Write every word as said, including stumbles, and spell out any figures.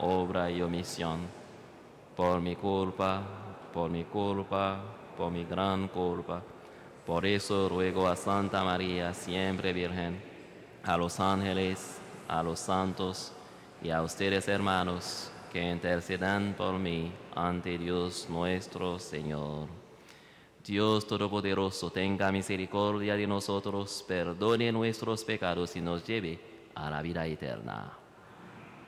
obra y omisión. Por mi culpa, por mi culpa, por mi gran culpa. Por eso ruego a Santa María, siempre Virgen, a los ángeles, a los santos y a ustedes, hermanos, que intercedan por mí ante Dios nuestro Señor. Dios Todopoderoso, tenga misericordia de nosotros, perdone nuestros pecados y nos lleve a la vida eterna.